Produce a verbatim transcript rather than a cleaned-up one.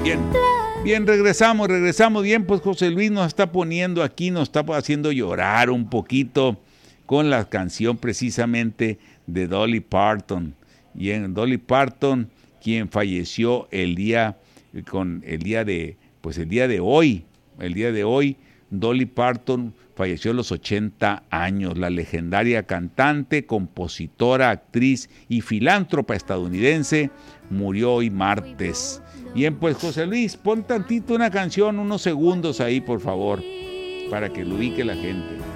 Bien, bien, regresamos, regresamos. Bien, pues José Luis nos está poniendo aquí, nos está haciendo llorar un poquito con la canción precisamente de Dolly Parton. Y en Dolly Parton, quien falleció el día, con el día de, pues el día de hoy, el día de hoy, Dolly Parton falleció a los ochenta años, la legendaria cantante, compositora, actriz y filántropa estadounidense, murió hoy martes. Bien, pues José Luis, pon tantito una canción, unos segundos ahí, por favor, para que lo ubique la gente.